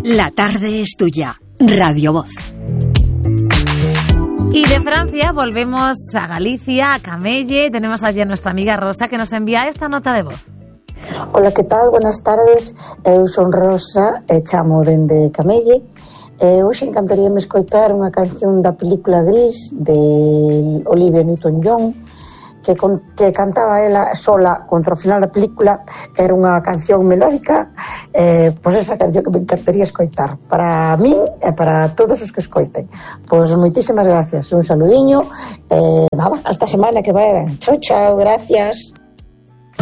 La tarde es tuya. Radio Voz. Y de Francia volvemos a Galicia, a Camelle. Tenemos allí a nuestra amiga Rosa que nos envía esta nota de voz. Ola, que tal? Buenas tardes. Eu son Rosa e chamo dende Camelle. Hoxe encantaríame escoitar unha canción da película Gris de Olivia Newton-John que cantaba ela sola contra o final da película. Era unha canción melódica, pois esa canción que me encantaría escoitar para min e para todos os que escoiten. Pois moitísimas gracias, un saludiño, nada, hasta semana que vai. Chao, chao, gracias.